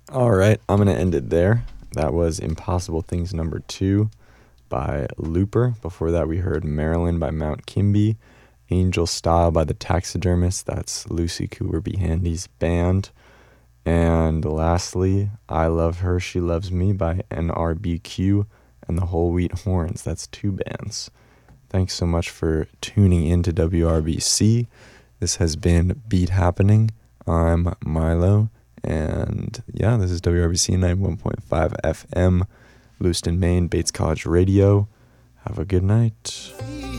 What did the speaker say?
All right, I'm going to end it there. That was Impossible Things number 2 by Looper. Before that, we heard Maryland by Mount Kimby, Angel Style by The Taxidermist. That's Lucy Cooper B. Handy's band. And lastly, I Love Her, She Loves Me by NRBQ and the Whole Wheat Horns. That's 2 bands. Thanks so much for tuning in to WRBC. This has been Beat Happening. I'm Milo. And yeah, this is WRBC 91.5 FM, Lewiston, Maine, Bates College Radio. Have a good night.